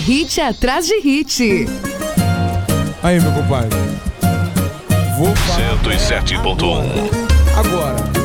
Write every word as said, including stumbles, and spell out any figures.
hit atrás de hit. Aí, meu compadre. Vou falar cento e sete ponto um. agora.